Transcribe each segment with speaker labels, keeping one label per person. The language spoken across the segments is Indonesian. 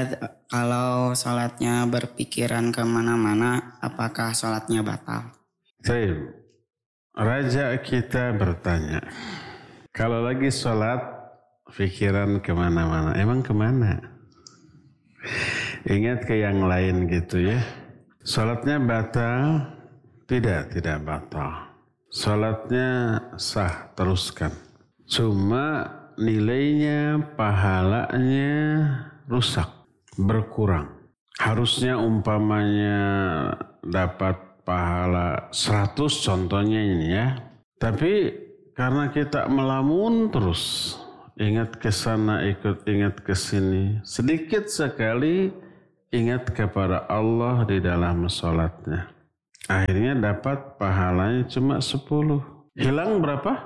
Speaker 1: Ustadz, kalau sholatnya berpikiran kemana-mana, apakah sholatnya batal?
Speaker 2: Baik, raja kita bertanya, kalau lagi sholat pikiran kemana-mana, emang kemana? Ingat ke yang lain gitu ya. Sholatnya batal? Tidak batal. Sholatnya sah, teruskan. Cuma nilainya, pahalanya rusak, berkurang. Harusnya umpamanya dapat pahala 100 contohnya ini ya. Tapi karena kita melamun terus, ingat ke sana, ingat ke sini, sedikit sekali ingat kepada Allah di dalam sholatnya. Akhirnya dapat pahalanya cuma 10. Hilang berapa?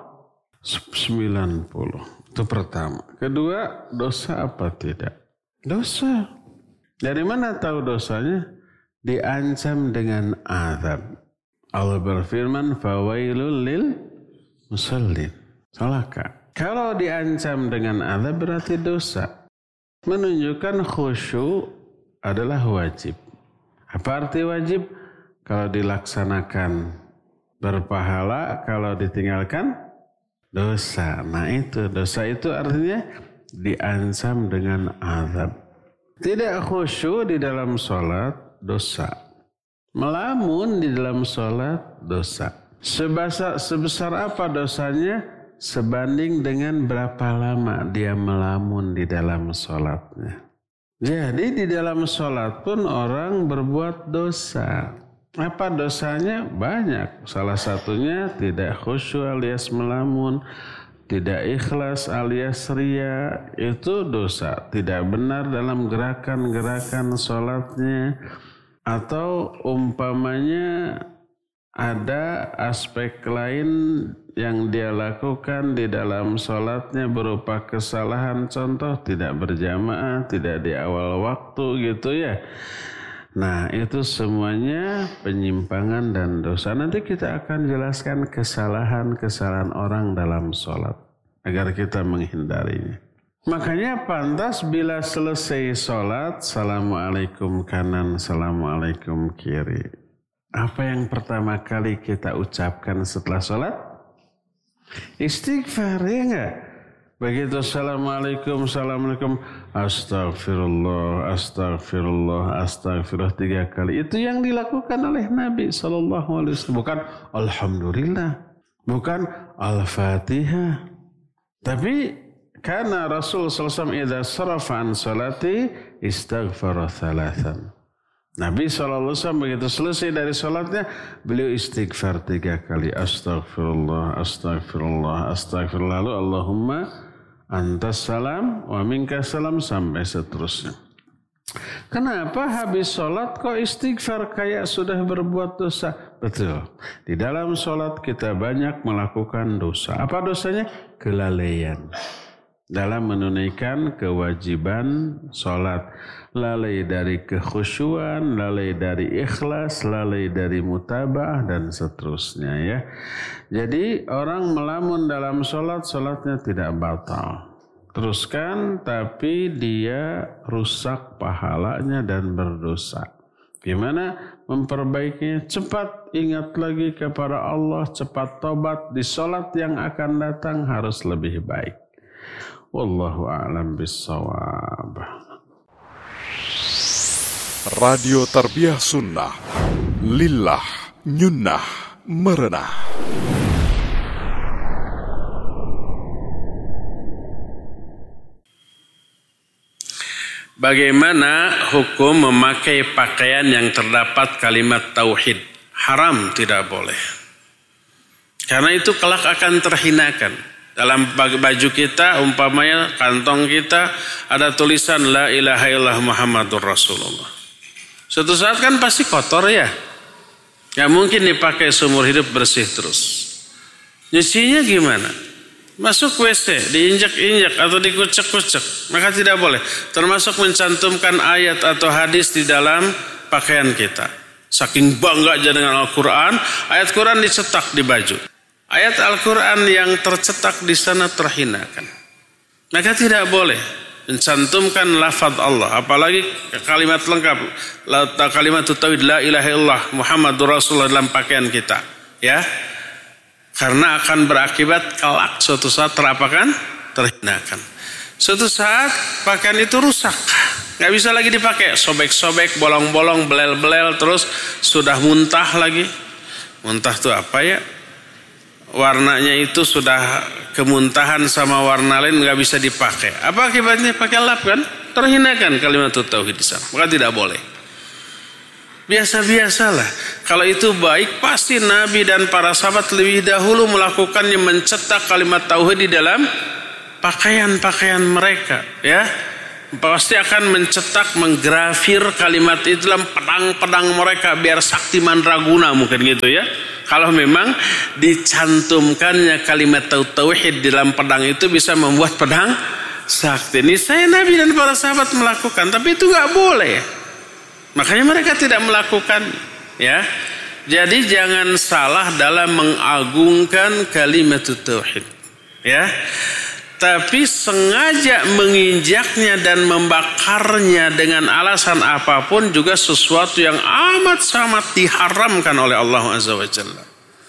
Speaker 2: 90. Itu pertama. Kedua, dosa apa tidak? Dosa. Dari mana tahu dosanya? Diancam dengan azab. Allah berfirman, fawailul lil musallin. Salahkah? Kalau diancam dengan azab berarti dosa. Menunjukkan khusyuk adalah wajib. Apa arti wajib? Kalau dilaksanakan berpahala, kalau ditinggalkan dosa. Nah itu, dosa itu artinya diancam dengan azab. Tidak khusyuk di dalam sholat, dosa. Melamun di dalam sholat, dosa. Sebesar apa dosanya? Sebanding dengan berapa lama dia melamun di dalam sholatnya. Jadi di dalam sholat pun orang berbuat dosa. Apa dosanya? Banyak. Salah satunya tidak khusyuk alias melamun, tidak ikhlas alias ria, itu dosa. Tidak benar dalam gerakan-gerakan sholatnya. Atau umpamanya ada aspek lain yang dia lakukan di dalam sholatnya berupa kesalahan. Contoh tidak berjamaah, tidak di awal waktu gitu ya. Nah itu semuanya penyimpangan dan dosa. Nanti kita akan jelaskan kesalahan-kesalahan orang dalam sholat agar kita menghindarinya. Makanya pantas bila selesai sholat, assalamualaikum kanan, assalamualaikum kiri. Apa yang pertama kali kita ucapkan setelah sholat? Istighfar, ya enggak? Begitu assalamualaikum, assalamualaikum, astagfirullah, astagfirullah, astagfirullah 3 kali. Itu yang dilakukan oleh Nabi SAW. Bukan alhamdulillah, bukan al-fatihah. Tapi karena Rasul SAW idza sarafa an salati istaghfara thalathan. Nabi SAW begitu selesai dari sholatnya, beliau istighfar 3 kali. Astagfirullah, astagfirullah, astagfirullah. Lalu Allahumma antas salam wa minkas salam sampai seterusnya. Kenapa habis sholat kok istighfar kayak sudah berbuat dosa? Betul. Di dalam sholat kita banyak melakukan dosa. Apa dosanya? Kelalaian dalam menunaikan kewajiban sholat. Lalai dari kekhusyuan, lalai dari ikhlas, lalai dari mutaba'ah dan seterusnya ya. Jadi orang melamun dalam sholat, sholatnya tidak batal. Teruskan, tapi dia rusak pahalanya dan berdosa. Gimana memperbaikinya? Cepat ingat lagi kepada Allah, cepat tobat. Di sholat yang akan datang harus lebih baik. Wallahu a'lam bissawab.
Speaker 3: Radio Tarbiyah Sunnah, lillah, nyunnah, merenah.
Speaker 4: Bagaimana hukum memakai pakaian yang terdapat kalimat tauhid? Haram, tidak boleh. Karena itu kelak akan terhinakan. Dalam baju kita, umpamanya kantong kita ada tulisan La ilaha illallah Muhammadur Rasulullah. Suatu saat kan pasti kotor ya. Gak mungkin dipakai seumur hidup bersih terus. Nyucinya gimana? Masuk WC, diinjak-injak atau dikucek-kucek, maka tidak boleh. Termasuk mencantumkan ayat atau hadis di dalam pakaian kita. Saking bangga aja dengan Al-Quran, ayat Quran dicetak di baju. Ayat Al-Quran yang tercetak di sana terhinakan. Maka tidak boleh. mencantumkan lafaz Allah, apalagi kalimat lengkap, kalimat tauhid la ilaha illallah Muhammadur Rasulullah dalam pakaian kita, ya. Karena akan berakibat kelak suatu saat terhinakan. Suatu saat pakaian itu rusak, nggak bisa lagi dipakai, sobek-sobek, bolong-bolong, belel-belel, terus sudah muntah lagi. Muntah itu apa ya? Warnanya itu sudah kemuntahan sama warna lain, nggak bisa dipakai. Apa akibatnya? Pakai lap kan? Terhinakan kalimat tauhid di sana. Maka tidak boleh. Biasa-biasalah. Kalau itu baik, pasti Nabi dan para sahabat lebih dahulu melakukannya, mencetak kalimat tauhid di dalam pakaian-pakaian mereka, ya. Pasti akan mencetak, menggrafir kalimat itu dalam pedang-pedang mereka biar sakti mandraguna, mungkin gitu ya. Kalau memang dicantumkannya kalimat tauhid di dalam pedang itu bisa membuat pedang sakti. Ini saya Nabi dan para sahabat melakukan, tapi itu nggak boleh. Makanya mereka tidak melakukan, ya. Jadi jangan salah dalam mengagungkan kalimat tauhid, ya. Tapi sengaja menginjaknya dan membakarnya dengan alasan apapun juga sesuatu yang amat sangat diharamkan oleh Allah Azza wa Jalla.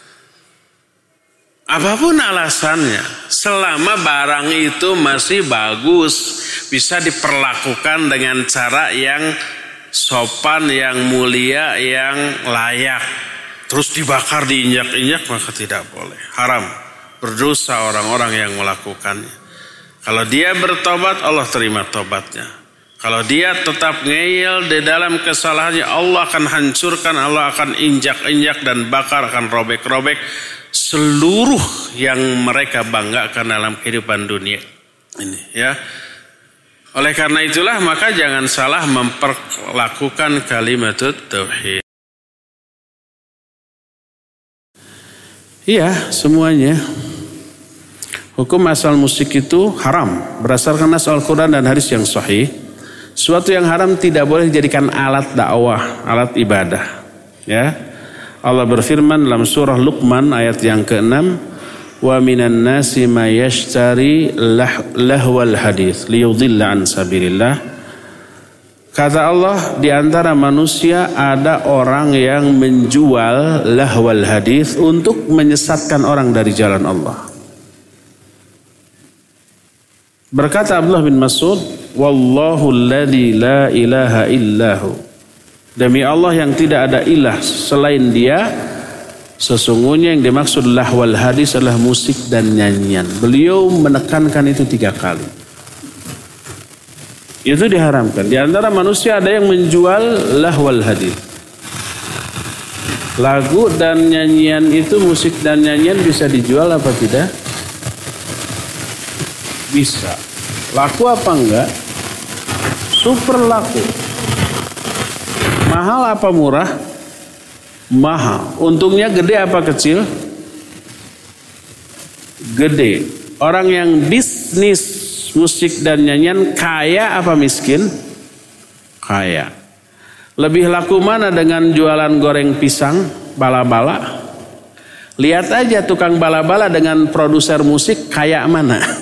Speaker 4: Apapun alasannya, selama barang itu masih bagus, bisa diperlakukan dengan cara yang sopan, yang mulia, yang layak. Terus dibakar, diinjak-injak, maka tidak boleh. Haram. Berdosa orang-orang yang melakukannya. Kalau dia bertobat, Allah terima tobatnya. Kalau dia tetap ngeyel di dalam kesalahannya, Allah akan hancurkan, Allah akan injak-injak dan bakar, akan robek-robek seluruh yang mereka banggakan dalam kehidupan dunia ini, ya. Oleh karena itulah maka jangan salah memperlakukan kalimat tauhid. Iya, semuanya. Hukum asal musik itu haram berdasarkan nas Al-Quran dan hadis yang sahih. Suatu yang haram tidak boleh dijadikan alat dakwah, alat ibadah. Ya, Allah berfirman dalam surah Luqman ayat yang ke-6, wa minan nasi may yashtari lahwal hadits liyudilla an sabilillah. Kata Allah, di antara manusia ada orang yang menjual lahwal hadits untuk menyesatkan orang dari jalan Allah. Berkata Abdullah bin Mas'ud, wallahu alladzi la ilaha illahu. Demi Allah yang tidak ada ilah selain dia, sesungguhnya yang dimaksud lahwal hadis adalah musik dan nyanyian. Beliau menekankan itu 3 kali. Itu diharamkan. Di antara manusia ada yang menjual lahwal hadis. Lagu dan nyanyian itu, musik dan nyanyian bisa dijual apa tidak? Bisa. Laku apa enggak? Super laku. Mahal apa murah? Mahal. Untungnya gede apa kecil? Gede. Orang yang bisnis musik dan nyanyian kaya apa miskin? Kaya. Lebih laku mana dengan jualan goreng pisang, bala-bala? Lihat aja tukang bala-bala dengan produser musik kaya mana?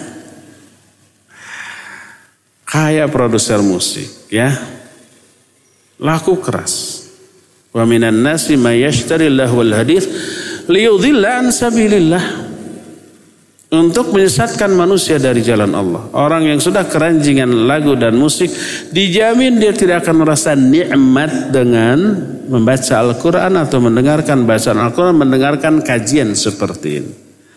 Speaker 4: Kaya produser musik, ya. Laku keras. Wa minan nasi may yashtari lahwal hadits liyudilla an sabilillah. Untuk menyesatkan manusia dari jalan Allah. Orang yang sudah keranjingan lagu dan musik, dijamin dia tidak akan merasa nikmat dengan membaca Al-Quran atau mendengarkan bacaan Al-Quran, mendengarkan kajian seperti ini.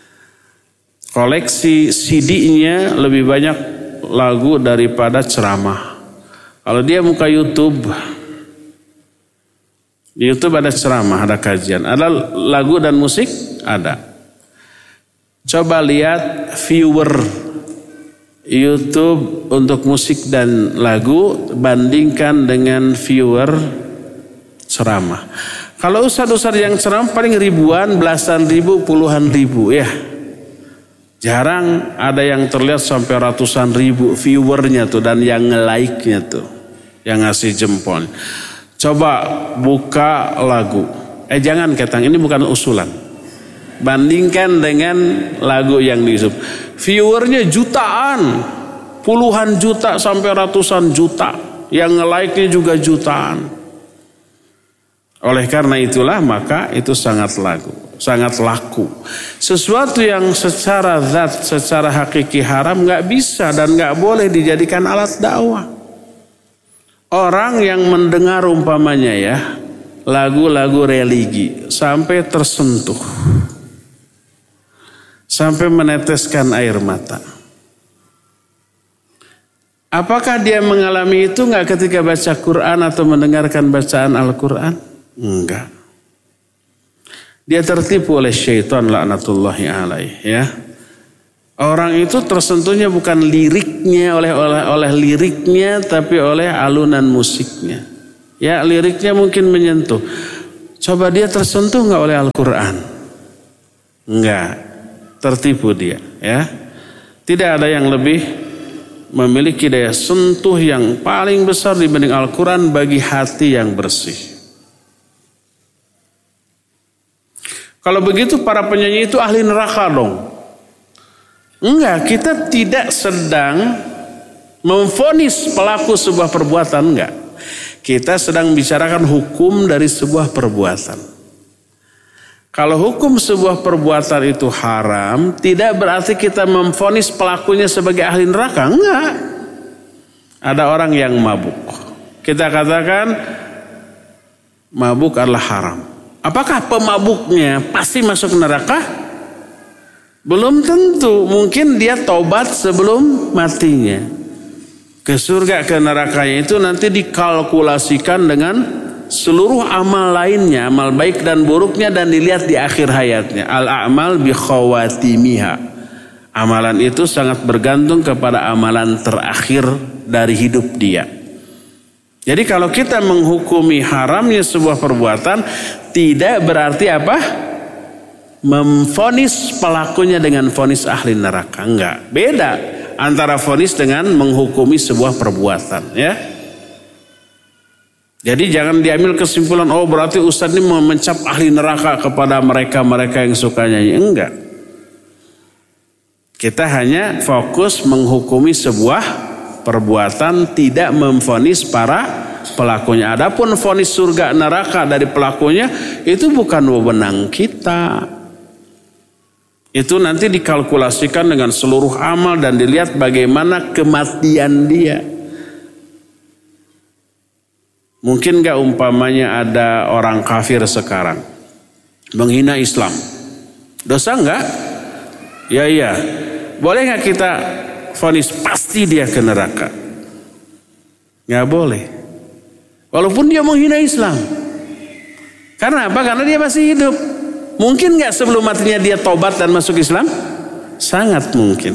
Speaker 4: Koleksi CD-nya lebih banyak lagu daripada ceramah. Kalau dia buka YouTube, di YouTube ada ceramah, ada kajian, ada lagu dan musik, ada. Coba lihat viewer YouTube untuk musik dan lagu, bandingkan dengan viewer ceramah. Kalau ustaz-ustaz yang ceramah paling ribuan, belasan ribu, puluhan ribu, ya. Jarang ada yang terlihat sampai ratusan ribu viewernya tuh dan yang nge-like-nya tuh, yang ngasih jempol. Coba buka lagu. Jangan ketang, ini bukan usulan. Bandingkan dengan lagu yang di YouTube. Viewernya jutaan. puluhan juta sampai ratusan juta, yang nge-like-nya juga jutaan. Oleh karena itulah maka itu sangat laku. Sesuatu yang secara zat, secara hakiki haram nggak bisa dan nggak boleh dijadikan alat dakwah. Orang yang mendengar umpamanya ya lagu-lagu religi sampai tersentuh, sampai meneteskan air mata. Apakah dia mengalami itu nggak ketika baca Quran atau mendengarkan bacaan Al-Quran? Enggak. Dia tertipu oleh syaitan laknatullahi alaih ya. Orang itu tersentuhnya bukan liriknya oleh liriknya tapi oleh alunan musiknya. Ya, liriknya mungkin menyentuh. Coba dia tersentuh enggak oleh Al-Quran? Enggak. Tertipu dia ya. Tidak ada yang lebih memiliki daya sentuh yang paling besar dibanding Al-Quran bagi hati yang bersih. Kalau begitu para penyanyi itu ahli neraka dong. Enggak, kita tidak sedang memvonis pelaku sebuah perbuatan, enggak. Kita sedang bicarakan hukum dari sebuah perbuatan. Kalau hukum sebuah perbuatan itu haram, tidak berarti kita memvonis pelakunya sebagai ahli neraka, enggak. Ada orang yang mabuk. Kita katakan mabuk adalah haram. Apakah pemabuknya pasti masuk neraka? Belum tentu. Mungkin dia taubat sebelum matinya. Ke surga ke nerakanya itu nanti dikalkulasikan dengan seluruh amal lainnya, amal baik dan buruknya, dan dilihat di akhir hayatnya. Al-a'mal bi khawatimiha. Amalan itu sangat bergantung kepada amalan terakhir dari hidup dia. Jadi kalau kita menghukumi haramnya sebuah perbuatan, tidak berarti apa? Memvonis pelakunya dengan vonis ahli neraka. Enggak. Beda antara vonis dengan menghukumi sebuah perbuatan. Ya. Jadi jangan diambil kesimpulan, oh berarti Ustadz ini mencap ahli neraka kepada mereka-mereka yang suka nyanyi. Enggak. Kita hanya fokus menghukumi sebuah perbuatan, tidak memvonis para pelakunya. Adapun vonis surga neraka dari pelakunya itu bukan wewenang kita. Itu nanti dikalkulasikan dengan seluruh amal dan dilihat bagaimana kematian dia. Mungkin gak umpamanya ada orang kafir sekarang menghina Islam, dosa enggak? Ya iya. Boleh gak kita vonis pasti dia ke neraka? Gak boleh. Walaupun dia menghina Islam. Karena apa? Karena dia masih hidup. Mungkin gak sebelum matinya dia tobat dan masuk Islam? Sangat mungkin.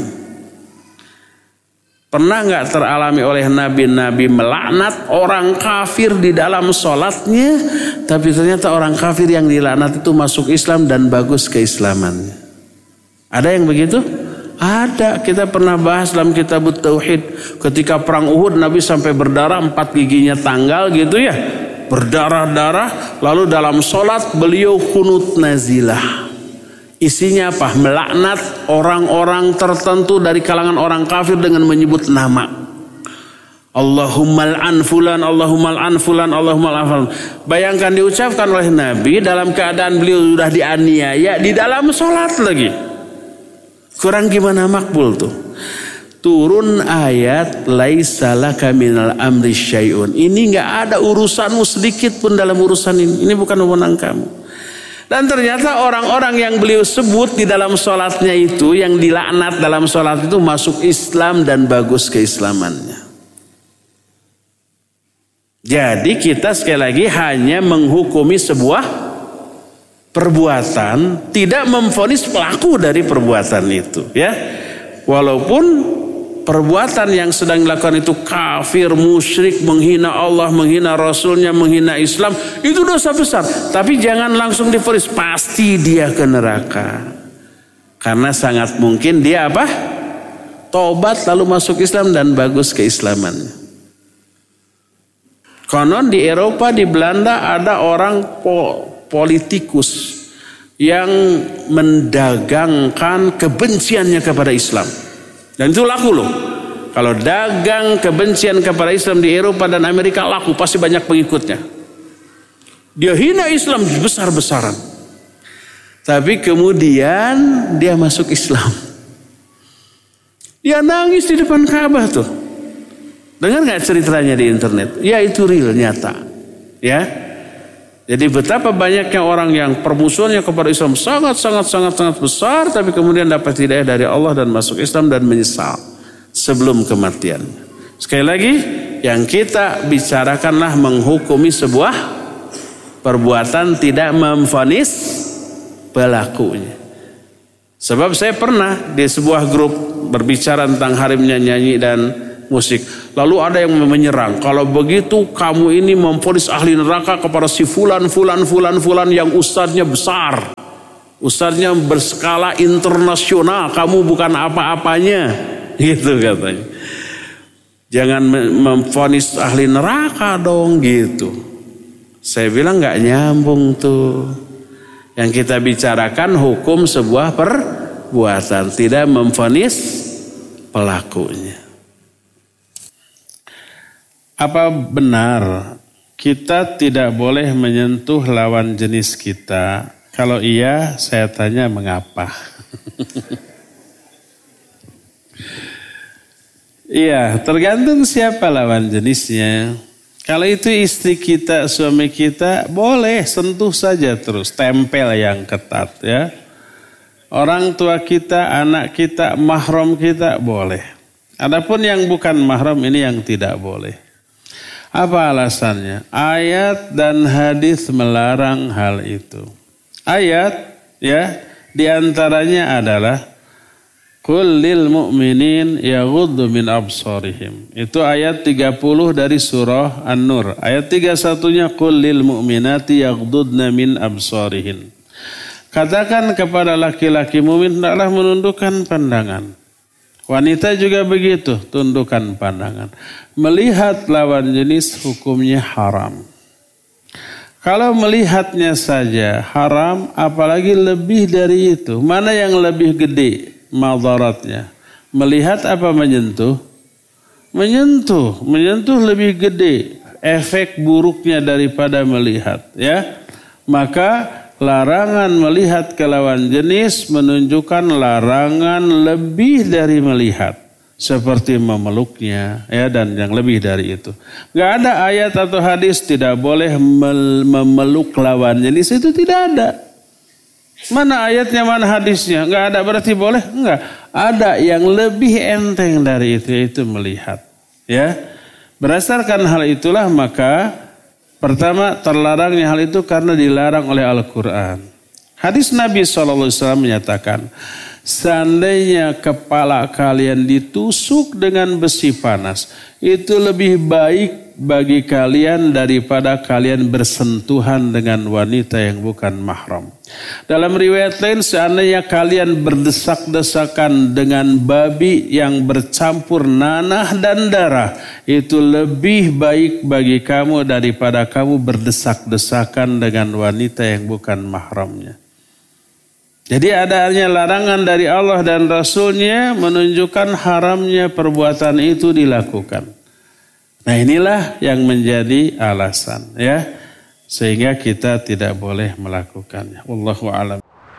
Speaker 4: Pernah gak teralami oleh nabi-nabi melaknat orang kafir di dalam sholatnya, tapi ternyata orang kafir yang dilaknat itu masuk Islam dan bagus keislamannya? Ada yang begitu? Ada. Kita pernah bahas dalam kitab Tauhid. Ketika perang Uhud Nabi sampai berdarah, 4 giginya tanggal gitu ya, berdarah-darah. Lalu dalam sholat beliau kunut nazilah. Isinya apa? Melaknat orang-orang tertentu dari kalangan orang kafir dengan menyebut nama. Allahumma al'an fulan, Allahumma al'an fulan, Allahumma al'an fulan. Bayangkan diucapkan oleh Nabi dalam keadaan beliau sudah dianiaya di dalam sholat lagi. Kurang gimana makbul tuh? Turun ayat laisa laka minal amri syai'un. Ini enggak ada urusanmu sedikit pun dalam urusan ini. Ini bukan wewenang kamu. Dan ternyata orang-orang yang beliau sebut di dalam sholatnya itu, yang dilaknat dalam sholat itu masuk Islam dan bagus keislamannya. Jadi kita sekali lagi hanya menghukumi sebuah perbuatan, tidak memvonis pelaku dari perbuatan itu, ya. Walaupun perbuatan yang sedang dilakukan itu kafir, musyrik, menghina Allah, menghina Rasulnya, menghina Islam, itu dosa besar. Tapi jangan langsung divonis pasti dia ke neraka, karena sangat mungkin dia apa? Tobat lalu masuk Islam dan bagus keislamannya. Konon di Eropa, di Belanda ada orang politikus yang mendagangkan kebenciannya kepada Islam. Dan itu laku loh. Kalau dagang kebencian kepada Islam di Eropa dan Amerika laku, pasti banyak pengikutnya. Dia hina Islam besar-besaran. Tapi kemudian dia masuk Islam. Dia nangis di depan Ka'bah tuh. Dengar nggak ceritanya di internet? Ya itu real, nyata. Ya. Jadi betapa banyaknya orang yang permusuhannya kepada Islam sangat besar, tapi kemudian dapat hidayah dari Allah dan masuk Islam dan menyesal sebelum kematian. Sekali lagi, yang kita bicarakanlah menghukumi sebuah perbuatan, tidak memvonis pelakunya. Sebab saya pernah di sebuah grup berbicara tentang haramnya nyanyi dan musik. Lalu ada yang menyerang, kalau begitu kamu ini memvonis ahli neraka kepada si fulan yang ustadznya besar. Ustadznya berskala internasional, kamu bukan apa-apanya. Gitu katanya. Jangan memvonis ahli neraka dong gitu. Saya bilang nggak nyambung tuh. Yang kita bicarakan hukum sebuah perbuatan, tidak memvonis pelakunya. Apa benar kita tidak boleh menyentuh lawan jenis kita? Kalau iya, saya tanya mengapa? Iya, tergantung siapa lawan jenisnya. Kalau itu istri kita, suami kita, boleh sentuh saja terus, tempel yang ketat ya. Orang tua kita, anak kita, mahram kita, boleh. Adapun yang bukan mahram ini yang tidak boleh. Apa alasannya? Ayat dan hadis melarang hal itu. Ayat ya, diantaranya adalah Qul lil mu'minin yaghuddu min absarihim. Itu ayat 30 dari surah An-Nur. Ayat 31-nya Qul lil mu'minati yaghuddna min absarihin. Katakan kepada laki-laki mukmin hendaklah menundukkan pandangan. Wanita juga begitu, tundukkan pandangan. Melihat lawan jenis hukumnya haram. Kalau melihatnya saja haram, apalagi lebih dari itu. Mana yang lebih gede madaratnya? Melihat apa menyentuh? Menyentuh lebih gede efek buruknya daripada melihat, ya. Maka larangan melihat ke lawan jenis menunjukkan larangan lebih dari melihat, seperti memeluknya, ya, dan yang lebih dari itu. Gak ada ayat atau hadis tidak boleh memeluk lawan jenis, itu tidak ada. Mana ayatnya, mana hadisnya? Enggak ada berarti boleh? Enggak. Ada yang lebih enteng dari itu, yaitu melihat. Ya. Berdasarkan hal itulah maka pertama terlarangnya hal itu karena dilarang oleh Al-Quran. Hadis Nabi SAW menyatakan, seandainya kepala kalian ditusuk dengan besi panas, itu lebih baik bagi kalian daripada kalian bersentuhan dengan wanita yang bukan mahram. Dalam riwayat lain, seandainya kalian berdesak-desakan dengan babi yang bercampur nanah dan darah, itu lebih baik bagi kamu daripada kamu berdesak-desakan dengan wanita yang bukan mahramnya. Jadi adanya larangan dari Allah dan Rasulnya menunjukkan haramnya perbuatan itu dilakukan. Nah inilah yang menjadi alasan, ya, sehingga kita tidak boleh melakukannya. Wallahu a'lam.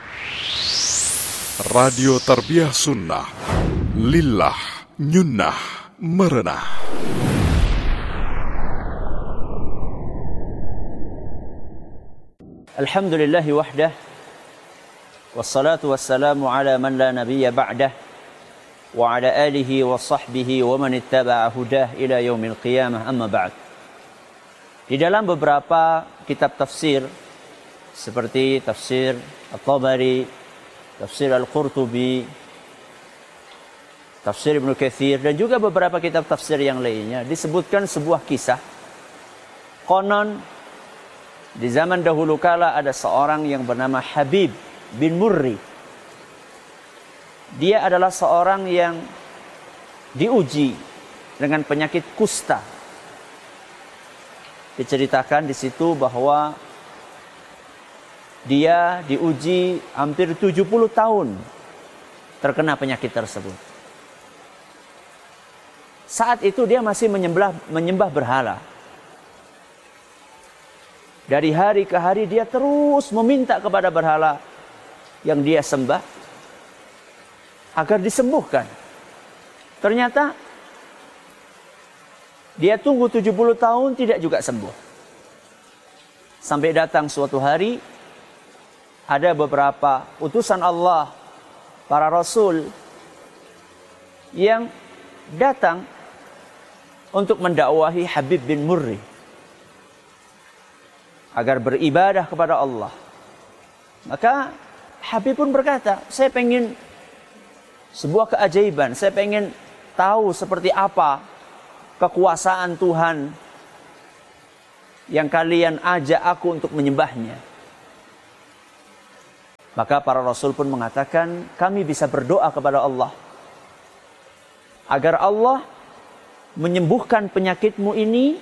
Speaker 3: Radio Tarbiyah Sunnah, lillah, nyunnah, merenah.
Speaker 5: Alhamdulillahi wahdah, wassalatu wassalamu ala man la nabiyya ba'dah, wa ala alihi wa sahbihi wa man ittaba'a hudah ila yaumil qiyamah, amma ba'd. Di dalam beberapa kitab tafsir seperti tafsir At-Tabari, tafsir Al-Qurtubi, tafsir Ibnu Katsir, dan juga beberapa kitab tafsir yang lainnya disebutkan sebuah kisah. Konon di zaman dahulu kala ada seorang yang bernama Habib bin Murri. Dia adalah seorang yang diuji dengan penyakit kusta. Diceritakan di situ bahwa dia diuji hampir 70 tahun terkena penyakit tersebut. Saat itu dia masih menyembah berhala. Dari hari ke hari dia terus meminta kepada berhala yang dia sembah agar disembuhkan. Ternyata dia tunggu 70 tahun tidak juga sembuh. Sampai datang suatu hari ada beberapa utusan Allah, para rasul yang datang untuk mendakwahi Habib bin Murri agar beribadah kepada Allah. Maka Habib pun berkata, saya pengen sebuah keajaiban, saya pengen tahu seperti apa kekuasaan Tuhan yang kalian ajak aku untuk menyembahnya. Maka para rasul pun mengatakan, kami bisa berdoa kepada Allah agar Allah menyembuhkan penyakitmu ini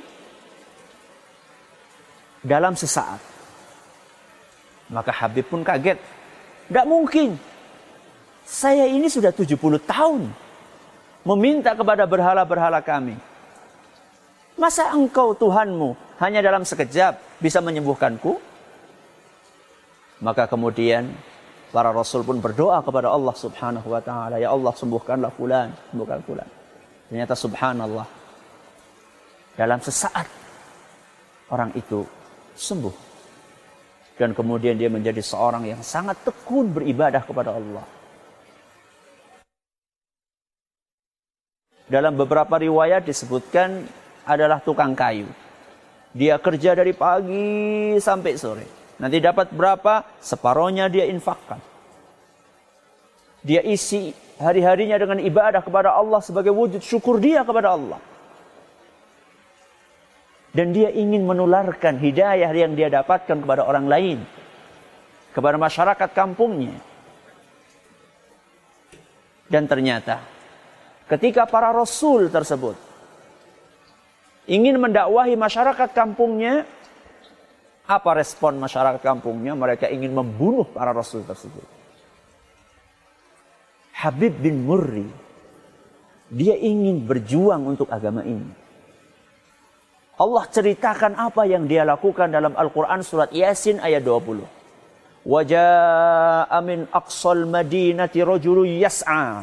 Speaker 5: dalam sesaat. Maka Habib pun kaget. Tidak mungkin. Saya ini sudah 70 tahun meminta kepada berhala-berhala kami. Masa engkau Tuhanmu hanya dalam sekejap bisa menyembuhkanku? Maka kemudian para rasul pun berdoa kepada Allah subhanahu wa ta'ala. Ya Allah, sembuhkanlah fulan, sembuhkan fulan. Ternyata subhanallah, dalam sesaat orang itu sembuh. Dan kemudian dia menjadi seorang yang sangat tekun beribadah kepada Allah. Dalam beberapa riwayat disebutkan adalah tukang kayu. Dia kerja dari pagi sampai sore. Nanti dapat berapa? Separohnya dia infakkan. Dia isi hari-harinya dengan ibadah kepada Allah sebagai wujud syukur dia kepada Allah. Dan dia ingin menularkan hidayah yang dia dapatkan kepada orang lain. Kepada masyarakat kampungnya. Dan ternyata ketika para rasul tersebut ingin mendakwahi masyarakat kampungnya, apa respon masyarakat kampungnya? Mereka ingin membunuh para rasul tersebut. Habib bin Murri, dia ingin berjuang untuk agama ini. Allah ceritakan apa yang dia lakukan dalam Al-Quran surat Yasin ayat 20. Waja'a min aqsal madinati rajulun yas'a.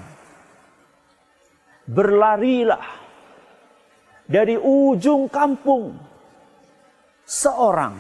Speaker 5: Berlarilah dari ujung kampung seorang.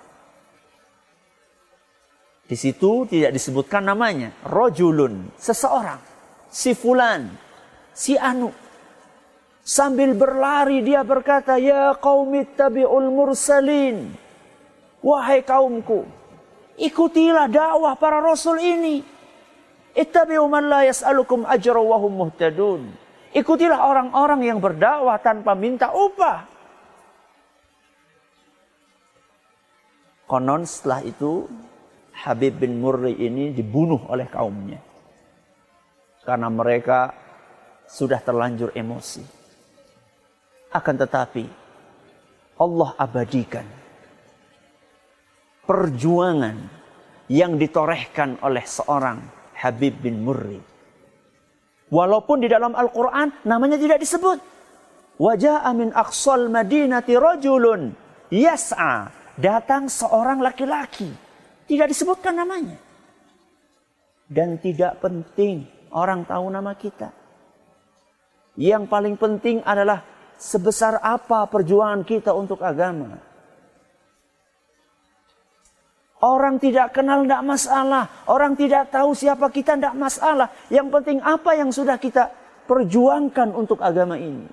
Speaker 5: Di situ tidak disebutkan namanya. Rajulun, seseorang. Si fulan, si anu. Sambil berlari dia berkata, ya qaumi ittabi'ul mursalin. Wahai kaumku, ikutilah dakwah para rasul ini. Ittabi'u man la yas'alukum ajra wa hum muhtadun. Ikutilah orang-orang yang berdakwah tanpa minta upah. Konon setelah itu Habib bin Murri ini dibunuh oleh kaumnya. Karena mereka sudah terlanjur emosi. Akan tetapi Allah abadikan perjuangan yang ditorehkan oleh seorang Habib bin Murri. Walaupun di dalam Al-Quran namanya tidak disebut. Waja'a min aqsal madinati rajulun yas'a. Datang seorang laki-laki. Tidak disebutkan namanya. Dan tidak penting orang tahu nama kita. Yang paling penting adalah sebesar apa perjuangan kita untuk agama. Orang tidak kenal tidak masalah. Orang tidak tahu siapa kita tidak masalah. Yang penting apa yang sudah kita perjuangkan untuk agama ini.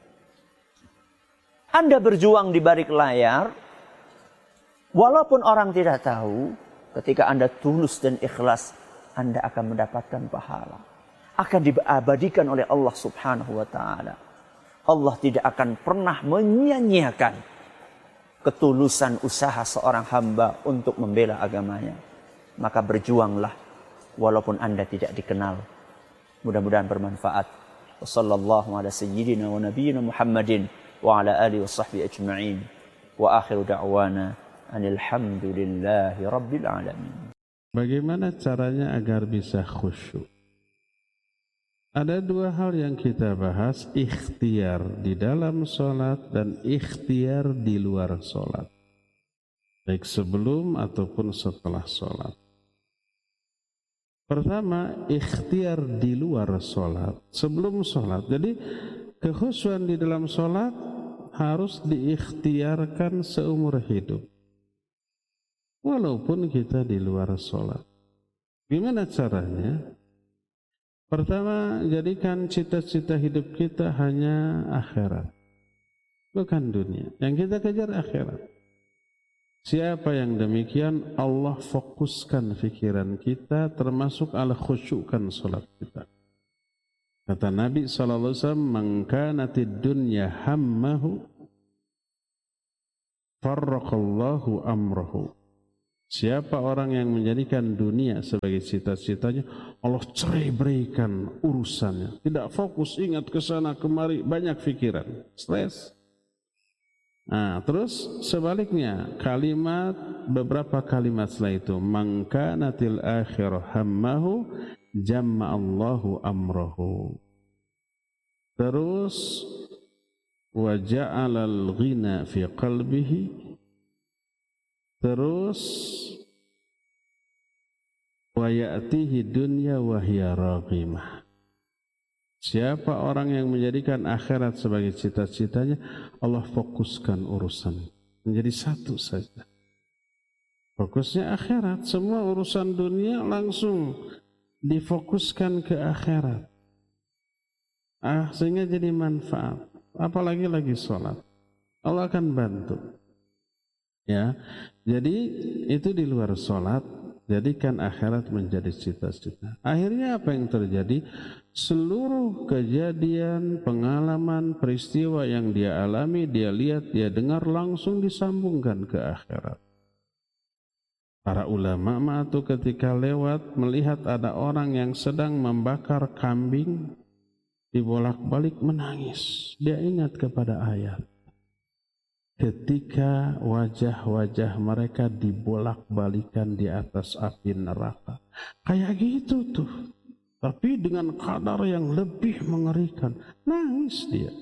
Speaker 5: Anda berjuang di balik layar. Walaupun orang tidak tahu. Ketika Anda tulus dan ikhlas. Anda akan mendapatkan pahala. Akan diabadikan oleh Allah subhanahu wa ta'ala. Allah tidak akan pernah menyia-nyiakan ketulusan usaha seorang hamba untuk membela agamanya. Maka berjuanglah walaupun Anda tidak dikenal. Mudah-mudahan bermanfaat. Wassallallahu ala sayyidina wa nabiyyina Muhammadin wa ala alihi wa sahbihi ajma'in. Wa akhiru da'wana anilhamdulillahi rabbil alamin.
Speaker 2: Bagaimana caranya agar bisa khusyuk? Ada dua hal yang kita bahas, ikhtiar di dalam sholat dan ikhtiar di luar sholat, baik sebelum ataupun setelah sholat. Pertama, ikhtiar di luar sholat, sebelum sholat. Jadi kekhusyuan di dalam sholat harus diikhtiarkan seumur hidup, walaupun kita di luar sholat. Gimana caranya? Pertama, jadikan cita-cita hidup kita hanya akhirat, bukan dunia. Yang kita kejar akhirat. Siapa yang demikian, Allah fokuskan pikiran kita, termasuk Allah khusyukkan salat kita. Kata Nabi SAW, "Man kanatid dunya hammahu, farraqallahu amrahu." Siapa orang yang menjadikan dunia sebagai cita-citanya, Allah cerai-beraikan urusannya. Tidak fokus, ingat ke sana kemari, banyak pikiran, stres. Nah, terus sebaliknya, beberapa kalimat setelah itu, "Man kanatil akhirah hammahu, jamma'allahu amrahu." Terus, "Wa ja'alal ghina fi qalbihi." Terus, "Wa ya'tihi dunya wa hiya raghimah." Siapa orang yang menjadikan akhirat sebagai cita-citanya, Allah fokuskan urusan menjadi satu saja. Fokusnya akhirat, semua urusan dunia langsung difokuskan ke akhirat. Sehingga jadi manfaat. Apalagi lagi sholat, Allah akan bantu. Ya, jadi itu di luar sholat, jadikan akhirat menjadi cita-cita. Akhirnya apa yang terjadi? Seluruh kejadian, pengalaman, peristiwa yang dia alami, dia lihat, dia dengar, langsung disambungkan ke akhirat. Para ulama itu ketika lewat melihat ada orang yang sedang membakar kambing, dibolak-balik menangis. Dia ingat kepada ayat. Ketika wajah-wajah mereka dibolak-balikan di atas api neraka. Kayak gitu tuh. Tapi dengan kadar yang lebih mengerikan. Nangis dia.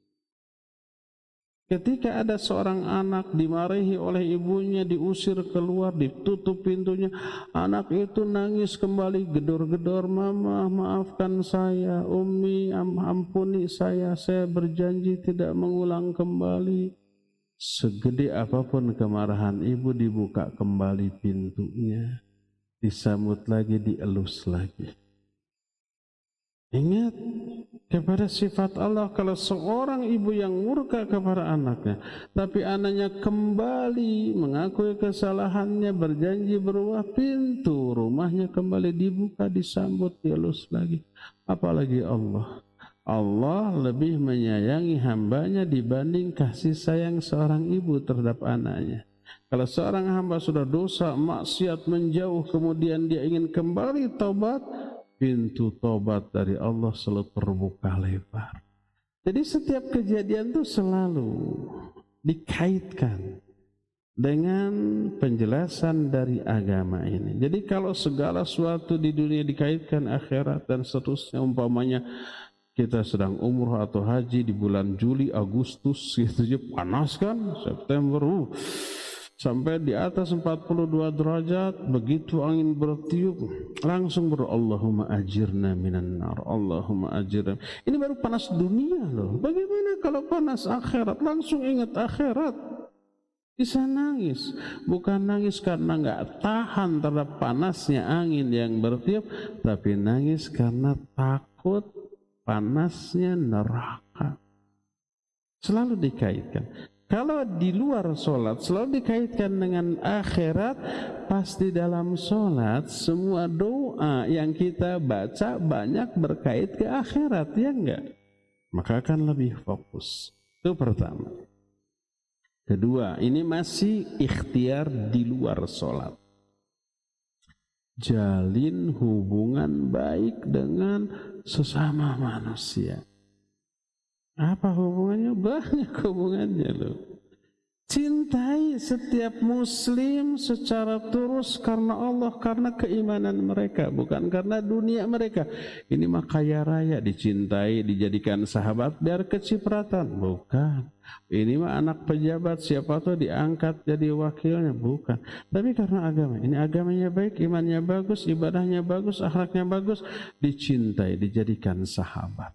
Speaker 2: Ketika ada seorang anak dimarahi oleh ibunya, diusir keluar, ditutup pintunya. Anak itu nangis kembali, gedor-gedor, "Mama, maafkan saya. Umi, ampuni saya berjanji tidak mengulang kembali." Segede apapun kemarahan ibu, dibuka kembali pintunya, disambut lagi, dielus lagi. Ingat kepada sifat Allah, kalau seorang ibu yang murka kepada anaknya, tapi anaknya kembali mengakui kesalahannya, berjanji berubah, pintu rumahnya kembali dibuka, disambut, dielus lagi. Apalagi Allah. Allah lebih menyayangi hambanya dibanding kasih sayang seorang ibu terhadap anaknya. Kalau seorang hamba sudah dosa, maksiat, menjauh, kemudian dia ingin kembali taubat, pintu taubat dari Allah selalu terbuka lebar. Jadi setiap kejadian itu selalu dikaitkan dengan penjelasan dari agama ini. Jadi kalau segala sesuatu di dunia dikaitkan akhirat dan seterusnya, umpamanya kita sedang umroh atau haji di bulan Juli, Agustus, gitu aja panas kan, September, sampai di atas 42 derajat, begitu angin bertiup, langsung Allahumma ajirna minan nar, Allahumma ajirna. Ini baru panas dunia loh. Bagaimana kalau panas akhirat? Langsung ingat akhirat. Bisa nangis, bukan nangis karena nggak tahan terhadap panasnya angin yang bertiup, tapi nangis karena takut panasnya neraka. Selalu dikaitkan. Kalau di luar sholat selalu dikaitkan dengan akhirat, pasti dalam sholat semua doa yang kita baca banyak berkait ke akhirat, ya enggak? Maka akan lebih fokus. Itu pertama. Kedua, ini masih ikhtiar di luar sholat. Jalin hubungan baik dengan sesama manusia. Apa hubungannya? Banyak hubungannya loh. Cintai setiap muslim secara tulus karena Allah, karena keimanan mereka, bukan karena dunia mereka. Ini mah kaya raya dicintai, dijadikan sahabat biar kecipratan, bukan. Ini mah anak pejabat, siapa tuh diangkat jadi wakilnya, bukan. Tapi karena agama, ini agamanya baik, imannya bagus, ibadahnya bagus, akhlaknya bagus, dicintai, dijadikan sahabat.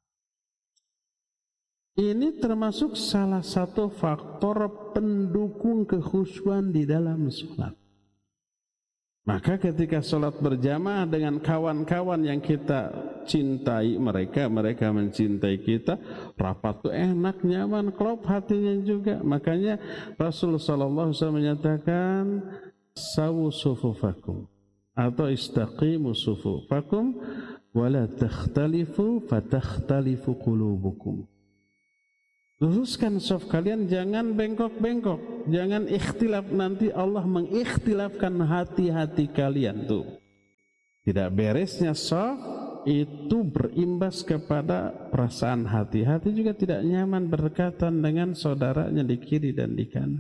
Speaker 2: Ini termasuk salah satu faktor pendukung kekhusyuan di dalam sholat. Maka ketika sholat berjamaah dengan kawan-kawan yang kita cintai, mereka mencintai kita, rapat tuh enak, nyaman, klop hatinya juga. Makanya Rasulullah SAW menyatakan, sawu sufufakum, atau istaqimu sufufakum, wala takhtalifu fatakhtalifu qulubukum. Luruskan saf kalian, jangan bengkok-bengkok, jangan ikhtilaf, nanti Allah mengikhtilafkan hati-hati kalian tuh. Tidak beresnya saf itu berimbas kepada perasaan hati. Hati juga tidak nyaman berdekatan dengan saudaranya di kiri dan di kanan.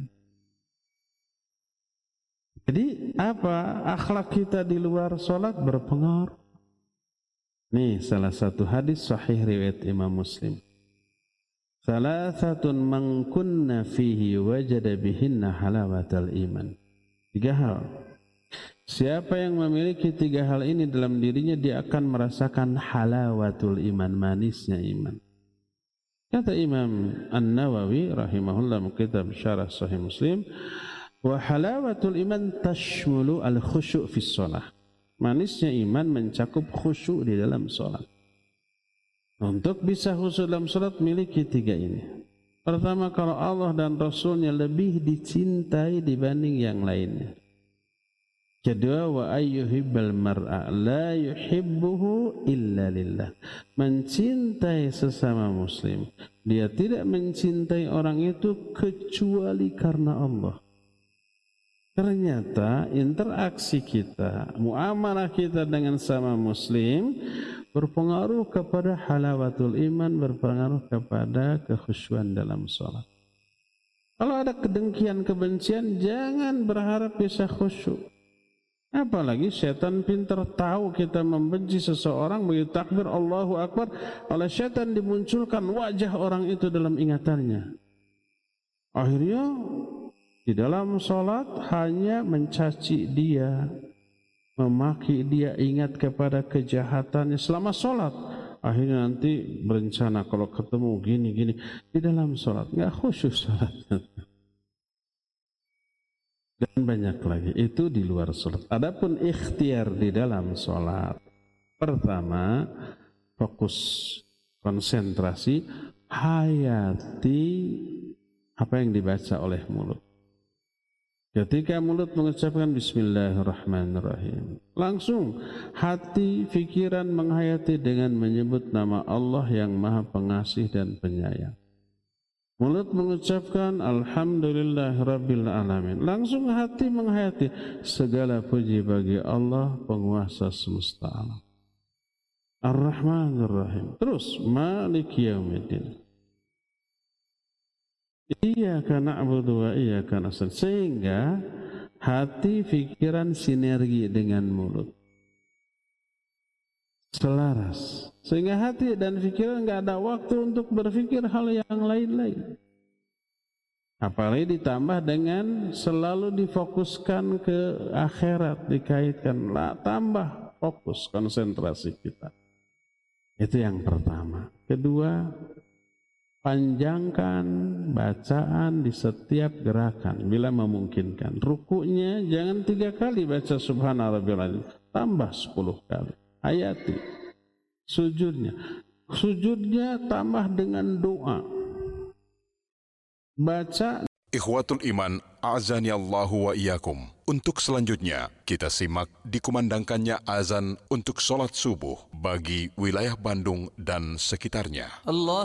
Speaker 2: Jadi apa? Akhlak kita di luar sholat berpengaruh. Nih salah satu hadis sahih riwayat Imam Muslim. Salasatun man kunna fihi wajada bihinna halawatal iman. 3 hal. Siapa yang memiliki 3 hal ini dalam dirinya, dia akan merasakan halawatul iman, manisnya iman. Kata Imam An-Nawawi rahimahullah kitab Syarah Sahih Muslim, wa halawatul iman tashmulu al-khusyu' fi shalah. Manisnya iman mencakup khusyuk di dalam salat. Untuk bisa khusyuk dalam salat miliki 3 ini. Pertama, kalau Allah dan Rasulnya lebih dicintai dibanding yang lainnya. Kedua, wa ayyuhibbal mar'a la yuhibbuhu illa lillah. Mencintai sesama muslim, dia tidak mencintai orang itu kecuali karena Allah. Ternyata interaksi kita, muamalah kita dengan sama muslim berpengaruh kepada halawatul iman, berpengaruh kepada kekhusyuan dalam sholat. Kalau ada kedengkian, kebencian, jangan berharap bisa khusyuk. Apalagi setan pintar tahu kita membenci seseorang, begitu takbir Allahu Akbar, oleh setan dimunculkan wajah orang itu dalam ingatannya. Akhirnya di dalam sholat hanya mencaci dia, memaki dia, ingat kepada kejahatannya selama sholat. Akhirnya nanti berencana kalau ketemu gini-gini di dalam sholat, nggak khusyuk sholatnya. Dan banyak lagi, itu di luar sholat. Adapun ikhtiar di dalam sholat, pertama fokus, konsentrasi, hayati apa yang dibaca oleh mulut. Ketika mulut mengucapkan Bismillahirrahmanirrahim, langsung hati, pikiran menghayati dengan menyebut nama Allah yang Maha Pengasih dan Penyayang. Mulut mengucapkan Alhamdulillahirabbil alamin, langsung hati menghayati segala puji bagi Allah penguasa semesta alam. Ar-Rahmanir-Rahim. Terus Maliki Yaumiddin. Iyyaka na'budu wa iyyaka nasta'in. Sehingga hati, pikiran sinergi dengan mulut, selaras. Sehingga hati dan pikiran enggak ada waktu untuk berpikir hal yang lain-lain. Apalagi ditambah dengan selalu difokuskan ke akhirat, dikaitkan, tambah fokus, konsentrasi kita. Itu yang pertama. Kedua, panjangkan bacaan di setiap gerakan bila memungkinkan. Rukunya jangan 3 kali baca Subhana Rabbiyal A'la, tambah 10 kali. Hayati. Sujudnya tambah dengan doa. Baca.
Speaker 3: Ikhwatul iman, a'zani Allahu wa iyyakum. Untuk selanjutnya, kita simak dikumandangkannya azan untuk sholat subuh bagi wilayah Bandung dan sekitarnya.
Speaker 6: Allah